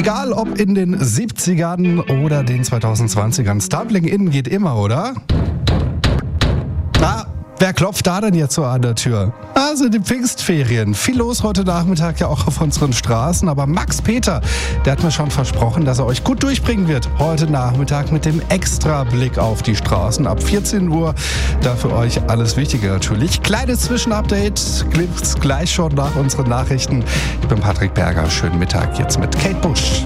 Egal ob in den 70ern oder den 2020ern, Stumbling In geht immer, oder? Wer klopft da denn jetzt so an der Tür? Also die Pfingstferien. Viel los heute Nachmittag ja auch auf unseren Straßen. Aber Max Peter, der hat mir schon versprochen, dass er euch gut durchbringen wird. Heute Nachmittag mit dem Extra-Blick auf die Straßen. Ab 14 Uhr da für euch alles Wichtige natürlich. Kleines Zwischenupdate gibt's gleich schon nach unseren Nachrichten. Ich bin Patrick Berger. Schönen Mittag jetzt mit Kate Bush.